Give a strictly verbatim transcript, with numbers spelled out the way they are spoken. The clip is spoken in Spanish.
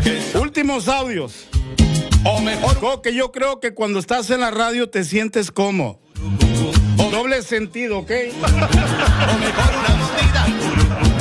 Últimos audios. O mejor, Coque, yo creo que cuando estás en la radio te sientes cómodo. Doble sentido, ¿ok? o mejor una mordida.